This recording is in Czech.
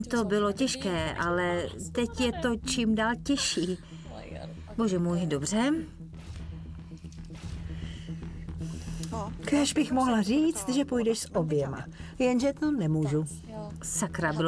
To bylo těžké, ale teď je to čím dál těžší. Bože můj, dobře. Kéž bych mohla říct, že půjdeš s oběma, jenže to nemůžu. Sakra, bylo